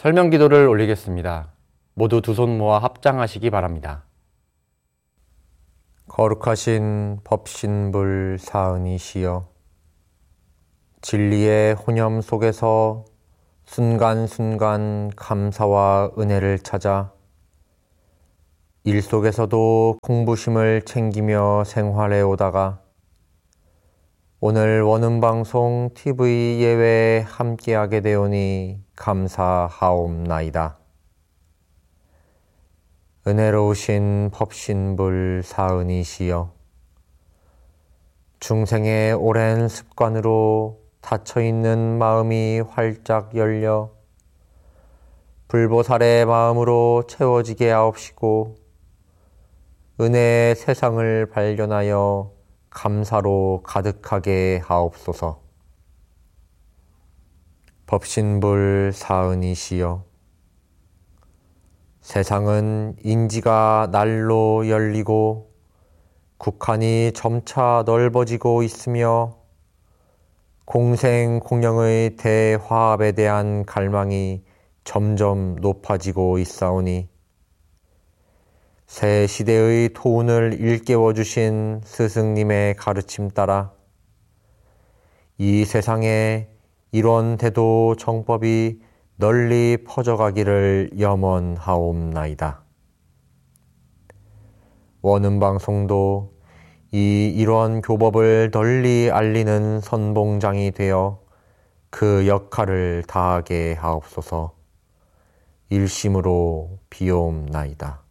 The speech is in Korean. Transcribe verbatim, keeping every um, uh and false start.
설명 기도를 올리겠습니다. 모두 두 손 모아 합장하시기 바랍니다. 거룩하신 법신불 사은이시여, 진리의 혼념 속에서 순간순간 감사와 은혜를 찾아 일 속에서도 공부심을 챙기며 생활해 오다가 오늘 원음방송 티비 예외에 함께하게 되오니 감사하옵나이다. 은혜로우신 법신불 사은이시여, 중생의 오랜 습관으로 닫혀있는 마음이 활짝 열려 불보살의 마음으로 채워지게 하옵시고 은혜의 세상을 발견하여 감사로 가득하게 하옵소서. 법신불 사은이시여, 세상은 인지가 날로 열리고 국한이 점차 넓어지고 있으며 공생공령의 대화합에 대한 갈망이 점점 높아지고 있사오니 새 시대의 토운을 일깨워 주신 스승님의 가르침 따라 이 세상에 이런 대도 정법이 널리 퍼져가기를 염원하옵나이다. 원음방송도 이 일원 교법을 널리 알리는 선봉장이 되어 그 역할을 다하게 하옵소서. 일심으로 비옵나이다.